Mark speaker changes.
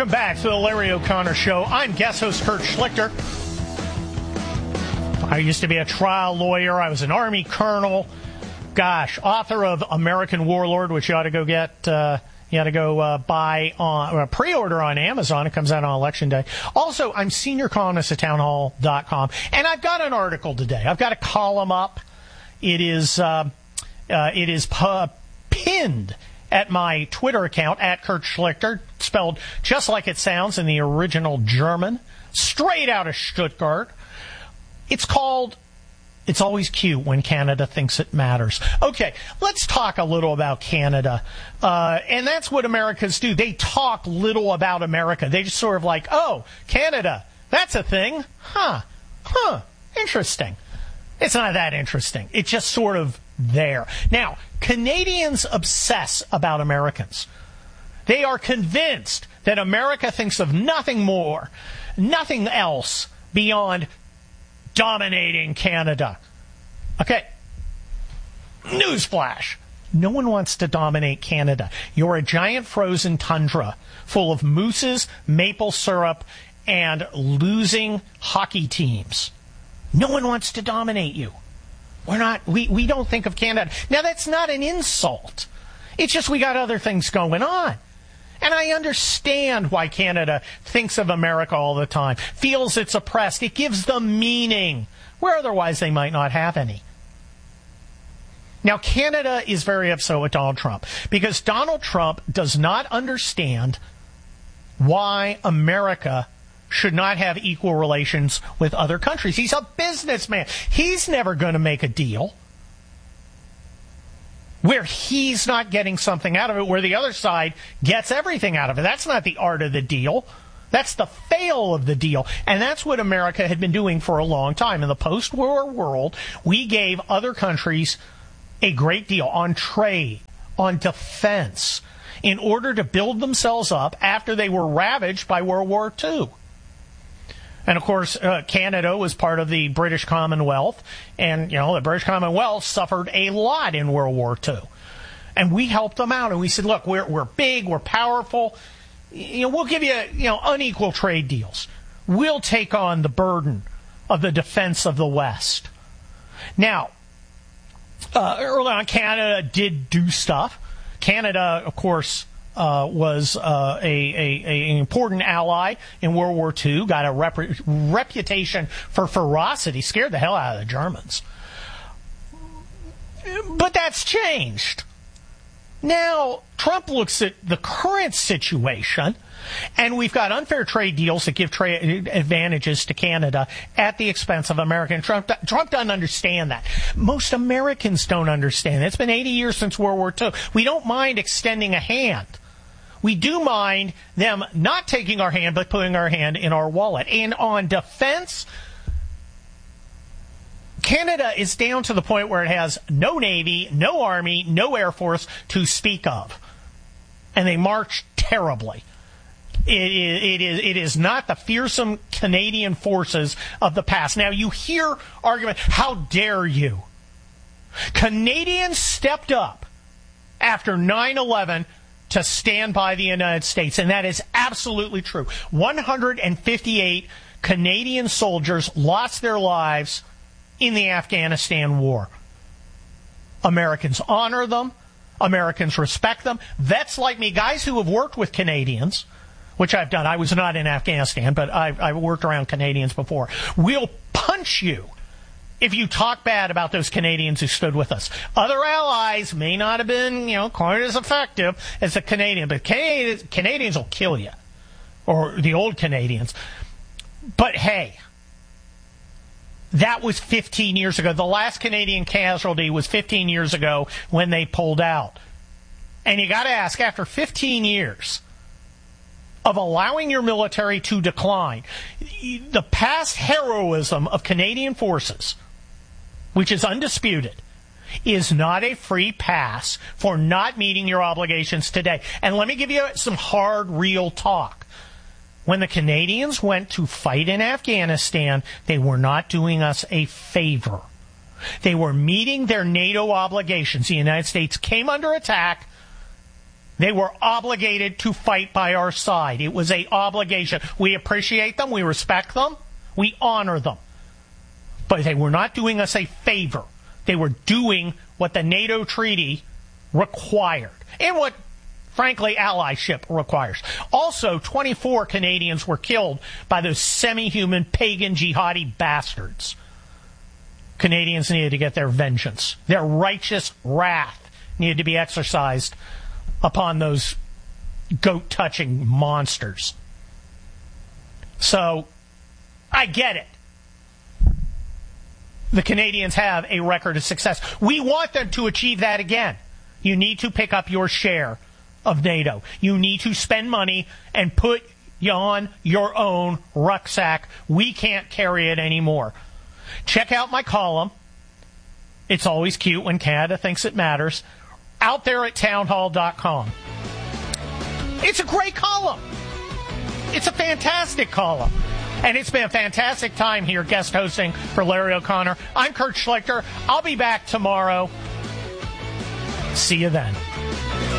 Speaker 1: Welcome back to the Larry O'Connor Show. I'm guest host Kurt Schlichter. I used to be a trial lawyer. I was an Army colonel. Gosh, author of American Warlord, which you ought to go get. You ought to go buy on pre-order on Amazon. It comes out on Election Day. Also, I'm senior columnist at townhall.com, and I've got an article today. I've got a column up. It is pinned at my Twitter account, at Kurt Schlichter, spelled just like it sounds in the original German, straight out of Stuttgart. It's called, It's Always Cute When Canada Thinks It Matters. Okay, let's talk a little about Canada. And that's what Americans do. They talk little about America. They just sort of like, oh, Canada, that's a thing? Huh, interesting. It's not that interesting. It's just sort of there. Now, Canadians obsess about Americans. They are convinced that America thinks of nothing more, nothing else beyond dominating Canada. Okay. Newsflash. No one wants to dominate Canada. You're a giant frozen tundra full of mooses, maple syrup, and losing hockey teams. No one wants to dominate you. We don't think of Canada. Now, that's not an insult. It's just we got other things going on. And I understand why Canada thinks of America all the time, feels it's oppressed. It gives them meaning, where otherwise they might not have any. Now, Canada is very upset with Donald Trump because Donald Trump does not understand why America should not have equal relations with other countries. He's a businessman. He's never going to make a deal where he's not getting something out of it, where the other side gets everything out of it. That's not the art of the deal. That's the fail of the deal. And that's what America had been doing for a long time. In the post-war world, we gave other countries a great deal on trade, on defense, in order to build themselves up after they were ravaged by World War II. And, of course, Canada was part of the British Commonwealth. And, the British Commonwealth suffered a lot in World War II. And we helped them out. And we said, look, we're big, we're powerful. We'll give you, unequal trade deals. We'll take on the burden of the defense of the West. Now, early on, Canada did do stuff. Canada, of course, was an important ally in World War II, got a reputation for ferocity, scared the hell out of the Germans. But that's changed. Now, Trump looks at the current situation, and we've got unfair trade deals that give trade advantages to Canada at the expense of America. And Trump doesn't understand that. Most Americans don't understand it. It's been 80 years since World War II. We don't mind extending a hand. We do mind them not taking our hand, but putting our hand in our wallet. And on defense, Canada is down to the point where it has no Navy, no Army, no Air Force to speak of. And they march terribly. It is not the fearsome Canadian forces of the past. Now, you hear argument, how dare you? Canadians stepped up after 9/11 to stand by the United States, and that is absolutely true. 158 Canadian soldiers lost their lives in the Afghanistan war. Americans honor them. Americans respect them. Vets like me, guys who have worked with Canadians, which I've done. I was not in Afghanistan, but I've worked around Canadians before. We'll punch you if you talk bad about those Canadians who stood with us. Other allies may not have been, quite as effective as the Canadian, but Canadians will kill you, or the old Canadians. But hey, that was 15 years ago. The last Canadian casualty was 15 years ago when they pulled out. And you got to ask, after 15 years of allowing your military to decline, the past heroism of Canadian forces, which is undisputed, is not a free pass for not meeting your obligations today. And let me give you some hard, real talk. When the Canadians went to fight in Afghanistan, they were not doing us a favor. They were meeting their NATO obligations. The United States came under attack. They were obligated to fight by our side. It was an obligation. We appreciate them. We respect them. We honor them. But they were not doing us a favor. They were doing what the NATO treaty required and what, frankly, allyship requires. Also, 24 Canadians were killed by those semi-human pagan jihadi bastards. Canadians needed to get their vengeance. Their righteous wrath needed to be exercised upon those goat-touching monsters. So, I get it. The Canadians have a record of success. We want them to achieve that again. You need to pick up your share of NATO. You need to spend money and put on your own rucksack. We can't carry it anymore. Check out my column. It's always cute when Canada thinks it matters. Out there at townhall.com. It's a great column. It's a fantastic column. And it's been a fantastic time here guest hosting for Larry O'Connor. I'm Kurt Schlichter. I'll be back tomorrow. See you then.